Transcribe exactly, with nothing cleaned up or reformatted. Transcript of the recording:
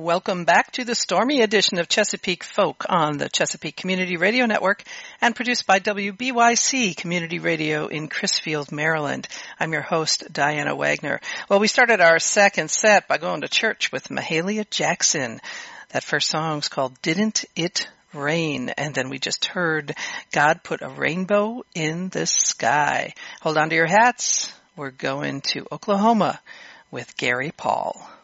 Welcome back to the stormy edition of Chesapeake Folk on the Chesapeake Community Radio Network and produced by W B Y C Community Radio in Crisfield, Maryland. I'm your host, Diana Wagner. Well, we started our second set by going to church with Mahalia Jackson. That first song's called Didn't It Rain? And then we just heard God Put a Rainbow in the Sky. Hold on to your hats. We're going to Oklahoma with Gary Paul.